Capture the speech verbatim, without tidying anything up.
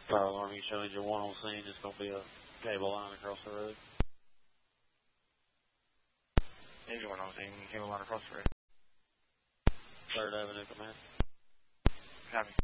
Fire alarm, you show engine one on scene. It's going to be a cable line across the road. Engine one on scene, cable line across the road. third Avenue Command. Copy.